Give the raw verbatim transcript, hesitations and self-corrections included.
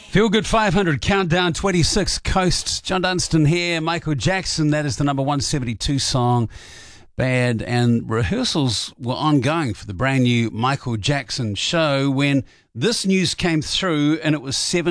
Feel Good five hundred Countdown, twenty-six Coasts. John Dunstan here. Michael Jackson, that is the number one seventy-two song. Bad. And rehearsals were ongoing for the brand new Michael Jackson show when this news came through, and it was seven